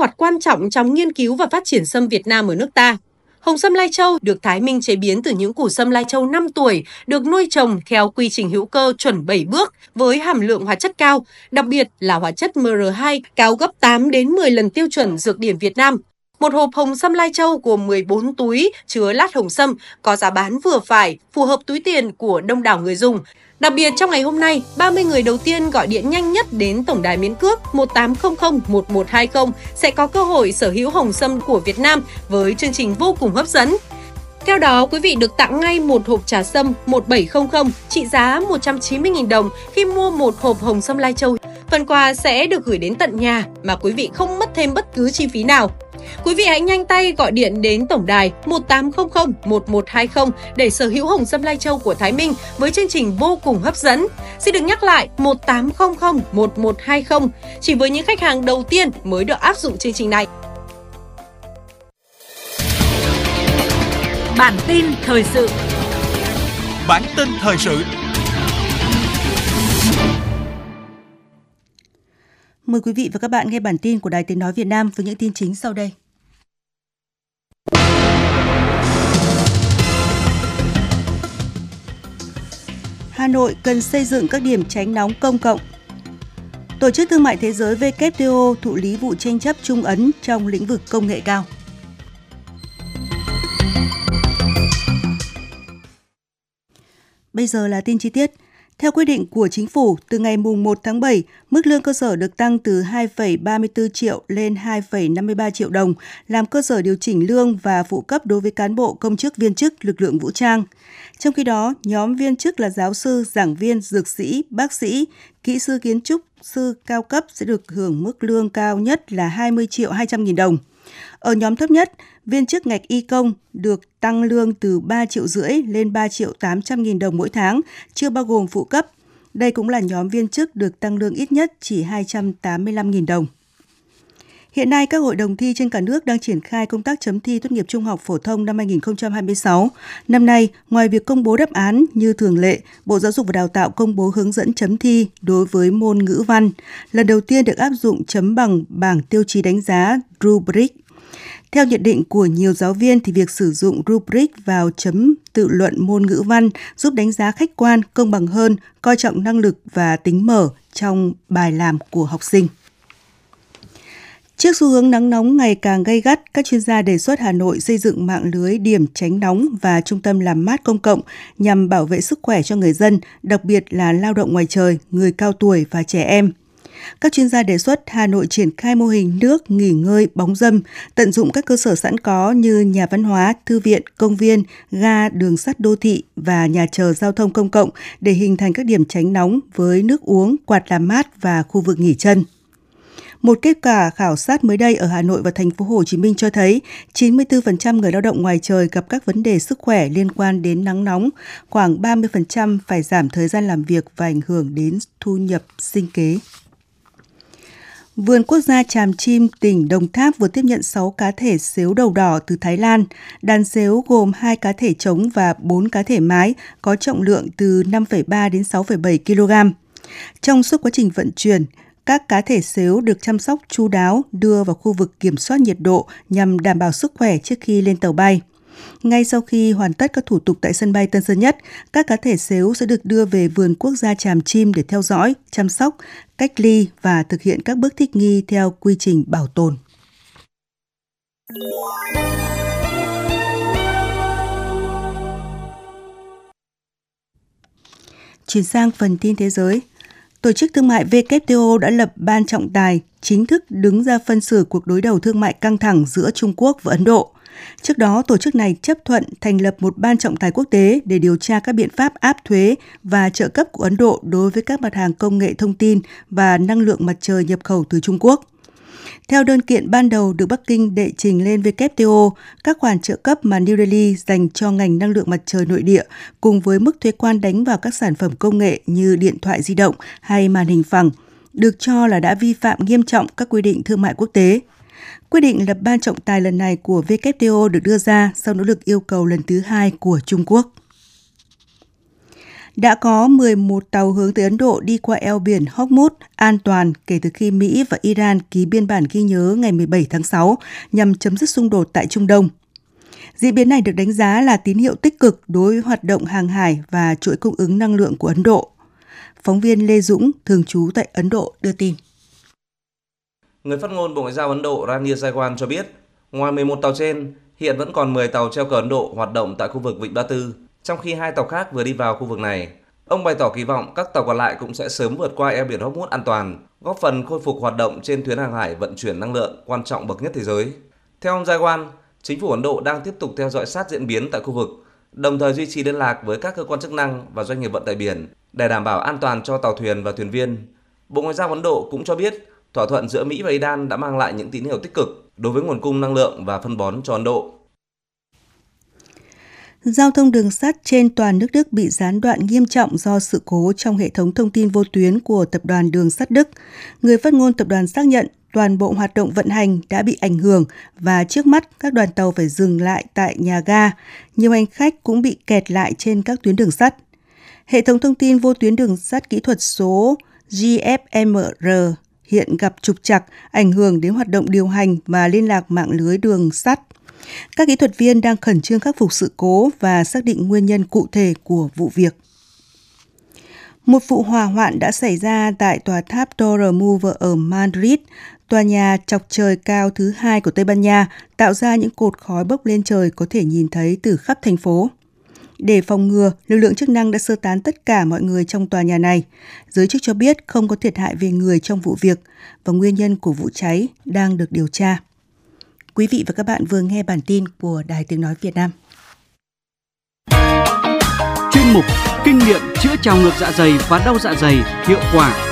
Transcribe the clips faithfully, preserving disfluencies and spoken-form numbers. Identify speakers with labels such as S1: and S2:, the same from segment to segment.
S1: ngoặt quan trọng trong nghiên cứu và phát triển sâm Việt Nam ở nước ta. Hồng sâm Lai Châu được Thái Minh chế biến từ những củ sâm Lai Châu năm tuổi, được nuôi trồng theo quy trình hữu cơ chuẩn bảy bước với hàm lượng hóa chất cao, đặc biệt là hóa chất M R hai cao gấp tám đến mười lần tiêu chuẩn dược điển Việt Nam. Một hộp hồng sâm Lai Châu gồm mười bốn túi chứa lát hồng sâm, có giá bán vừa phải, phù hợp túi tiền của đông đảo người dùng. Đặc biệt trong ngày hôm nay, ba mươi người đầu tiên gọi điện nhanh nhất đến tổng đài miễn cước một tám không không một một hai không sẽ có cơ hội sở hữu hồng sâm của Việt Nam với chương trình vô cùng hấp dẫn. Theo đó, quý vị được tặng ngay một hộp trà sâm một bảy không không trị giá một trăm chín mươi nghìn đồng khi mua một hộp hồng sâm Lai Châu. Phần quà sẽ được gửi đến tận nhà mà quý vị không mất thêm bất cứ chi phí nào. Quý vị hãy nhanh tay gọi điện đến tổng đài một tám không không một một hai không để sở hữu hồng sâm Lai Châu của Thái Minh với chương trình vô cùng hấp dẫn. Xin được nhắc lại một tám không không một một hai không, chỉ với những khách hàng đầu tiên mới được áp dụng chương trình này.
S2: Bản tin thời sự.
S3: Bản tin thời sự.
S4: Mời quý vị và các bạn nghe bản tin của Đài Tiếng nói Việt Nam với những tin chính sau đây. Hà Nội cần xây dựng các điểm tránh nóng công cộng. Tổ chức Thương mại Thế giới W T O thụ lý vụ tranh chấp Trung Ấn trong lĩnh vực công nghệ cao. Bây giờ là tin chi tiết. Theo quy định của Chính phủ, từ ngày mùng một tháng bảy, mức lương cơ sở được tăng từ hai phẩy ba mươi tư triệu lên hai phẩy năm mươi ba triệu đồng, làm cơ sở điều chỉnh lương và phụ cấp đối với cán bộ, công chức, viên chức, lực lượng vũ trang. Trong khi đó, nhóm viên chức là giáo sư, giảng viên, dược sĩ, bác sĩ, kỹ sư kiến trúc, sư cao cấp sẽ được hưởng mức lương cao nhất là hai mươi triệu hai trăm nghìn đồng. Ở nhóm thấp nhất, viên chức ngạch y công được tăng lương từ ba triệu rưỡi lên ba triệu tám trăm nghìn đồng mỗi tháng, chưa bao gồm phụ cấp. Đây cũng là nhóm viên chức được tăng lương ít nhất chỉ hai trăm tám mươi lăm nghìn đồng. Hiện nay, các hội đồng thi trên cả nước đang triển khai công tác chấm thi tốt nghiệp trung học phổ thông năm hai nghìn không trăm hai mươi sáu. Năm nay, ngoài việc công bố đáp án như thường lệ, Bộ Giáo dục và Đào tạo công bố hướng dẫn chấm thi đối với môn ngữ văn. Lần đầu tiên được áp dụng chấm bằng bảng tiêu chí đánh giá rubric. Theo nhận định của nhiều giáo viên thì việc sử dụng rubric vào chấm tự luận môn ngữ văn giúp đánh giá khách quan, công bằng hơn, coi trọng năng lực và tính mở trong bài làm của học sinh. Trước xu hướng nắng nóng ngày càng gay gắt, các chuyên gia đề xuất Hà Nội xây dựng mạng lưới điểm tránh nóng và trung tâm làm mát công cộng nhằm bảo vệ sức khỏe cho người dân, đặc biệt là lao động ngoài trời, người cao tuổi và trẻ em. Các chuyên gia đề xuất Hà Nội triển khai mô hình nước nghỉ ngơi bóng râm, tận dụng các cơ sở sẵn có như nhà văn hóa, thư viện, công viên, ga, đường sắt đô thị và nhà chờ giao thông công cộng để hình thành các điểm tránh nóng với nước uống, quạt làm mát và khu vực nghỉ chân. Một kết quả khảo sát mới đây ở Hà Nội và thành phố Hồ Chí Minh cho thấy chín mươi tư phần trăm người lao động ngoài trời gặp các vấn đề sức khỏe liên quan đến nắng nóng, khoảng ba mươi phần trăm phải giảm thời gian làm việc và ảnh hưởng đến thu nhập sinh kế. Vườn Quốc gia Tràm Chim, tỉnh Đồng Tháp vừa tiếp nhận sáu cá thể sếu đầu đỏ từ Thái Lan. Đàn sếu gồm hai cá thể trống và bốn cá thể mái, có trọng lượng từ năm phẩy ba đến sáu phẩy bảy ki lô gam. Trong suốt quá trình vận chuyển, các cá thể sếu được chăm sóc chu đáo, đưa vào khu vực kiểm soát nhiệt độ nhằm đảm bảo sức khỏe trước khi lên tàu bay. Ngay sau khi hoàn tất các thủ tục tại sân bay Tân Sơn Nhất, các cá thể sếu sẽ được đưa về Vườn Quốc gia Tràm Chim để theo dõi, chăm sóc, cách ly và thực hiện các bước thích nghi theo quy trình bảo tồn. Chuyển sang phần tin thế giới. Tổ chức Thương mại W T O đã lập ban trọng tài chính thức đứng ra phân xử cuộc đối đầu thương mại căng thẳng giữa Trung Quốc và Ấn Độ. Trước đó, tổ chức này chấp thuận thành lập một ban trọng tài quốc tế để điều tra các biện pháp áp thuế và trợ cấp của Ấn Độ đối với các mặt hàng công nghệ thông tin và năng lượng mặt trời nhập khẩu từ Trung Quốc. Theo đơn kiện ban đầu được Bắc Kinh đệ trình lên W T O, các khoản trợ cấp mà New Delhi dành cho ngành năng lượng mặt trời nội địa cùng với mức thuế quan đánh vào các sản phẩm công nghệ như điện thoại di động hay màn hình phẳng được cho là đã vi phạm nghiêm trọng các quy định thương mại quốc tế. Quyết định lập ban trọng tài lần này của W T O được đưa ra sau nỗ lực yêu cầu lần thứ hai của Trung Quốc. Đã có mười một tàu hướng tới Ấn Độ đi qua eo biển Hormuz an toàn kể từ khi Mỹ và Iran ký biên bản ghi nhớ ngày mười bảy tháng sáu nhằm chấm dứt xung đột tại Trung Đông. Diễn biến này được đánh giá là tín hiệu tích cực đối với hoạt động hàng hải và chuỗi cung ứng năng lượng của Ấn Độ. Phóng viên Lê Dũng, thường trú tại Ấn Độ, đưa tin.
S2: Người phát ngôn Bộ Ngoại giao Ấn Độ Rani Saiwan cho biết, ngoài mười một tàu trên, hiện vẫn còn mười tàu treo cờ Ấn Độ hoạt động tại khu vực Vịnh Ba Tư, trong khi hai tàu khác vừa đi vào khu vực này. Ông bày tỏ kỳ vọng các tàu còn lại cũng sẽ sớm vượt qua eo biển Hormuz an toàn, góp phần khôi phục hoạt động trên tuyến hàng hải vận chuyển năng lượng quan trọng bậc nhất thế giới. Theo ông Saiwan, chính phủ Ấn Độ đang tiếp tục theo dõi sát diễn biến tại khu vực, đồng thời duy trì liên lạc với các cơ quan chức năng và doanh nghiệp vận tải biển để đảm bảo an toàn cho tàu thuyền và thuyền viên. Bộ Ngoại giao Ấn Độ cũng cho biết thỏa thuận giữa Mỹ và Iran đã mang lại những tín hiệu tích cực đối với nguồn cung năng lượng và phân bón cho Ấn Độ.
S4: Giao thông đường sắt trên toàn nước Đức bị gián đoạn nghiêm trọng do sự cố trong hệ thống thông tin vô tuyến của Tập đoàn Đường sắt Đức. Người phát ngôn tập đoàn xác nhận toàn bộ hoạt động vận hành đã bị ảnh hưởng và trước mắt các đoàn tàu phải dừng lại tại nhà ga. Nhiều hành khách cũng bị kẹt lại trên các tuyến đường sắt. Hệ thống thông tin vô tuyến đường sắt kỹ thuật số G F M R hiện gặp trục trặc, ảnh hưởng đến hoạt động điều hành và liên lạc mạng lưới đường sắt. Các kỹ thuật viên đang khẩn trương khắc phục sự cố và xác định nguyên nhân cụ thể của vụ việc. Một vụ hỏa hoạn đã xảy ra tại tòa tháp Torre Mover ở Madrid, tòa nhà chọc trời cao thứ hai của Tây Ban Nha, tạo ra những cột khói bốc lên trời có thể nhìn thấy từ khắp thành phố. Để phòng ngừa, lực lượng chức năng đã sơ tán tất cả mọi người trong tòa nhà này. Giới chức cho biết không có thiệt hại về người trong vụ việc và nguyên nhân của vụ cháy đang được điều tra. Quý vị và các bạn vừa nghe bản tin của Đài Tiếng Nói Việt Nam.
S5: Chuyên mục Kinh nghiệm chữa trào ngược dạ dày và đau dạ dày hiệu quả.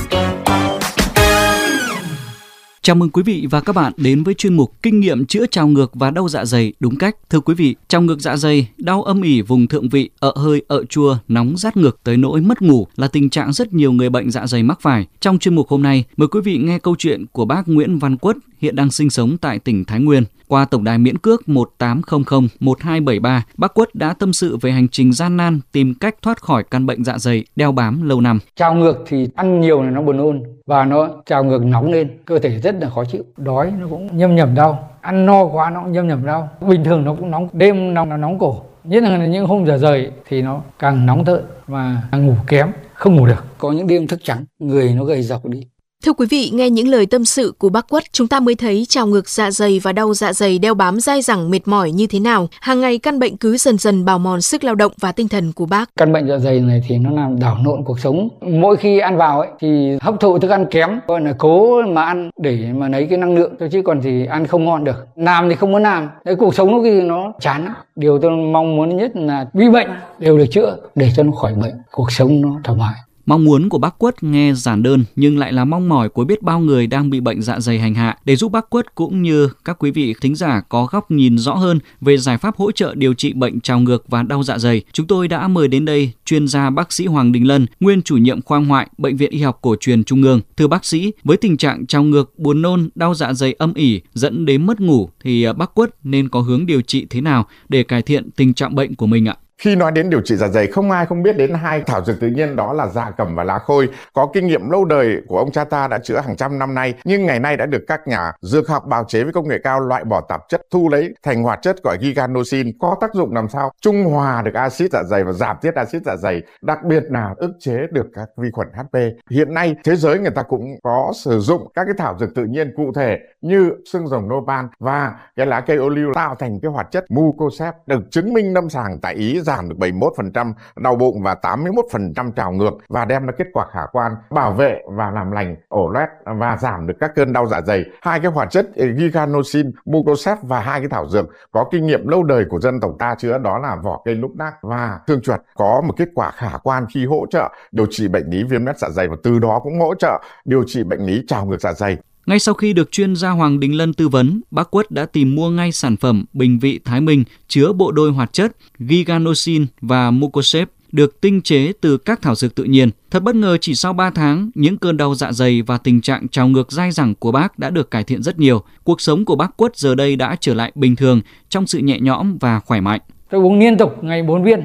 S5: Chào mừng quý vị và các bạn đến với chuyên mục Kinh nghiệm chữa trào ngược và đau dạ dày đúng cách. Thưa quý vị, trào ngược dạ dày, đau âm ỉ vùng thượng vị, ợ hơi, ợ chua, nóng rát ngực tới nỗi mất ngủ là tình trạng rất nhiều người bệnh dạ dày mắc phải. Trong chuyên mục hôm nay, mời quý vị nghe câu chuyện của bác Nguyễn Văn Quất, hiện đang sinh sống tại tỉnh Thái Nguyên. Qua tổng đài miễn cước một tám không không một hai bảy ba, bác Quất đã tâm sự về hành trình gian nan tìm cách thoát khỏi căn bệnh dạ dày đeo bám lâu năm.
S6: Trào ngược thì ăn nhiều là nó buồn nôn và nó trào ngược nóng lên, cơ thể rất là khó chịu, đói nó cũng nhâm nhầm đau, ăn no quá nó cũng nhâm nhầm đau, bình thường nó cũng nóng, đêm nóng nó nóng cổ, nhất là những hôm giờ rời thì nó càng nóng thợn và ngủ kém, không ngủ được, có những đêm thức trắng, người nó gầy rộc đi.
S7: Thưa quý vị, nghe những lời tâm sự của bác Quất, chúng ta mới thấy trào ngược dạ dày và đau dạ dày đeo bám dai dẳng mệt mỏi như thế nào. Hàng ngày căn bệnh cứ dần dần bào mòn sức lao động và tinh thần của bác.
S6: Căn bệnh dạ dày này thì nó làm đảo lộn cuộc sống. Mỗi khi ăn vào ấy thì hấp thụ thức ăn kém, gọi là cố mà ăn để mà lấy cái năng lượng thôi, chứ còn thì ăn không ngon được. Làm thì không muốn làm, cái cuộc sống lúc khi nó chán lắm. Điều tôi mong muốn nhất là bị bệnh đều được chữa để cho nó khỏi bệnh, cuộc sống nó thoải mái.
S5: Mong muốn của bác Quất nghe giản đơn nhưng lại là mong mỏi của biết bao người đang bị bệnh dạ dày hành hạ. Để giúp bác Quất cũng như các quý vị thính giả có góc nhìn rõ hơn về giải pháp hỗ trợ điều trị bệnh trào ngược và đau dạ dày, chúng tôi đã mời đến đây chuyên gia bác sĩ Hoàng Đình Lân, nguyên chủ nhiệm khoa ngoại Bệnh viện Y học Cổ truyền Trung ương. Thưa bác sĩ, với tình trạng trào ngược, buồn nôn, đau dạ dày âm ỉ dẫn đến mất ngủ thì bác Quất nên có hướng điều trị thế nào để cải thiện tình trạng bệnh của mình ạ?
S8: Khi nói đến điều trị dạ dày, không ai không biết đến hai thảo dược tự nhiên, đó là dạ cẩm và lá khôi. Có kinh nghiệm lâu đời của ông cha ta đã chữa hàng trăm năm nay, nhưng ngày nay đã được các nhà dược học bào chế với công nghệ cao loại bỏ tạp chất, thu lấy thành hoạt chất gọi giganosin, có tác dụng làm sao trung hòa được axit dạ dày và giảm tiết axit dạ dày, đặc biệt là ức chế được các vi khuẩn hát pê. Hiện nay thế giới người ta cũng có sử dụng các cái thảo dược tự nhiên cụ thể như xương rồng nopal và cái lá cây ô liu tạo thành cái hoạt chất mucosep, được chứng minh lâm sàng tại Ý giảm được bảy mươi mốt phần trăm đau bụng và tám mươi mốt phần trăm trào ngược và đem lại kết quả khả quan, bảo vệ và làm lành ổ loét và giảm được các cơn đau dạ dày. Hai cái hoạt chất giganosin, mucosep và hai cái thảo dược có kinh nghiệm lâu đời của dân tộc ta chữa, đó là vỏ cây lúc nác và thương chuột, có một kết quả khả quan khi hỗ trợ điều trị bệnh lý viêm loét dạ dày và từ đó cũng hỗ trợ điều trị bệnh lý trào ngược dạ dày.
S5: Ngay sau khi được chuyên gia Hoàng Đình Lân tư vấn, bác Quất đã tìm mua ngay sản phẩm Bình Vị Thái Minh chứa bộ đôi hoạt chất giganosin và mucosep được tinh chế từ các thảo dược tự nhiên. Thật bất ngờ, chỉ sau ba tháng, những cơn đau dạ dày và tình trạng trào ngược dai dẳng của bác đã được cải thiện rất nhiều. Cuộc sống của bác Quất giờ đây đã trở lại bình thường trong sự nhẹ nhõm và khỏe mạnh.
S6: Tôi uống liên tục ngày bốn viên,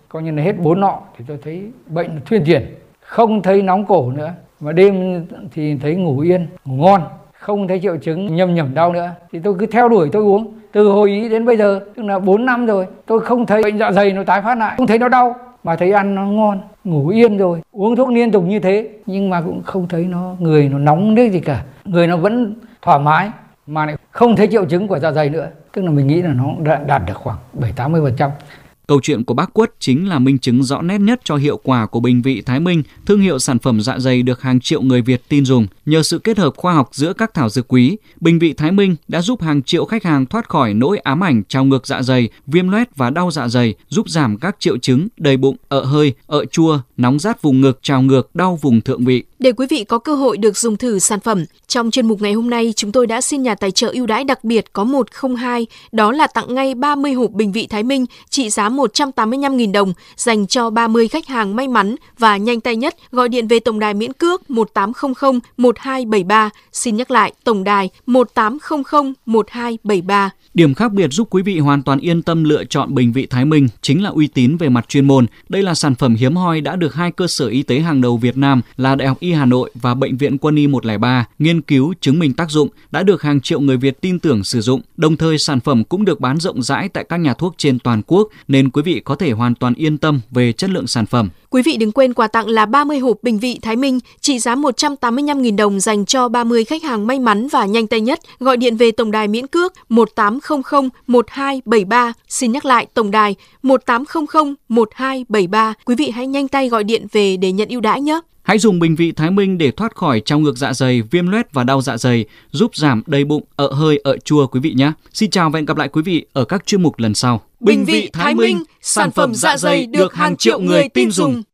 S6: coi như là hết bốn nọ thì tôi thấy bệnh thuyên chuyển, không thấy nóng cổ nữa, mà đêm thì thấy ngủ yên, ngủ ngon, không thấy triệu chứng nhâm nhẩm đau nữa. Thì tôi cứ theo đuổi tôi uống từ hồi ý đến bây giờ, tức là bốn năm rồi, tôi không thấy bệnh dạ dày nó tái phát lại, không thấy nó đau, mà thấy ăn nó ngon, ngủ yên rồi, uống thuốc liên tục như thế nhưng mà cũng không thấy nó người nó nóng nết gì cả, người nó vẫn thoải mái mà lại không thấy triệu chứng của dạ dày nữa, tức là mình nghĩ là nó đã đạt được khoảng bảy tám mươi phần trăm.
S5: Câu chuyện của bác Quất chính là minh chứng rõ nét nhất cho hiệu quả của Bình Vị Thái Minh, thương hiệu sản phẩm dạ dày được hàng triệu người Việt tin dùng. Nhờ sự kết hợp khoa học giữa các thảo dược quý, Bình Vị Thái Minh đã giúp hàng triệu khách hàng thoát khỏi nỗi ám ảnh trào ngược dạ dày, viêm loét và đau dạ dày, giúp giảm các triệu chứng đầy bụng, ợ hơi, ợ chua, nóng rát vùng ngực, trào ngược, đau vùng thượng vị.
S7: Để quý vị có cơ hội được dùng thử sản phẩm, trong chuyên mục ngày hôm nay chúng tôi đã xin nhà tài trợ ưu đãi đặc biệt có một không hai, đó là tặng ngay ba mươi hộp Bình Vị Thái Minh trị giá một trăm tám mươi lăm nghìn đồng dành cho ba mươi khách hàng may mắn và nhanh tay nhất gọi điện về tổng đài miễn cước một tám không không một hai bảy ba. Xin nhắc lại, tổng đài một tám không không một hai bảy ba.
S5: Điểm khác biệt giúp quý vị hoàn toàn yên tâm lựa chọn Bình Vị Thái Minh chính là uy tín về mặt chuyên môn. Đây là sản phẩm hiếm hoi đã được hai cơ sở y tế hàng đầu Việt Nam là Đại học Y Hà Nội và Bệnh viện Quân y một không ba nghiên cứu chứng minh tác dụng, đã được hàng triệu người Việt tin tưởng sử dụng. Đồng thời sản phẩm cũng được bán rộng rãi tại các nhà thuốc trên toàn quốc nên quý vị có thể hoàn toàn yên tâm về chất lượng sản phẩm.
S7: Quý vị đừng quên quà tặng là ba mươi hộp Bình Vị Thái Minh trị giá một trăm tám mươi lăm nghìn đồng dành cho ba mươi khách hàng may mắn và nhanh tay nhất gọi điện về tổng đài miễn cước một tám không không một hai bảy ba. Xin nhắc lại, tổng đài một tám không không một hai bảy ba. Quý vị hãy nhanh tay gọi điện về để nhận ưu đãi nhé.
S5: Hãy dùng Bình Vị Thái Minh để thoát khỏi trào ngược dạ dày, viêm loét và đau dạ dày, giúp giảm đầy bụng, ợ hơi, ợ chua quý vị nhé. Xin chào và hẹn gặp lại quý vị ở các chuyên mục lần sau.
S7: Bình Vị Thái Minh, sản phẩm dạ dày được hàng triệu người tin dùng.